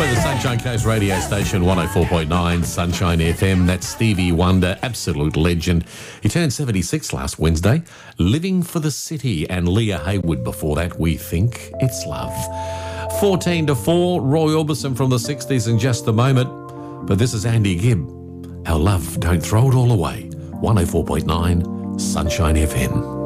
We're the Sunshine Coast radio station, 104.9 Sunshine FM. That's Stevie Wonder, absolute legend. He turned 76 last Wednesday. Living for the City, and Leah Haywood before that, We Think It's Love. 14 to 4, Roy Orbison from the 60s in just a moment. But this is Andy Gibb. Our love, don't throw it all away. 104.9 Sunshine FM.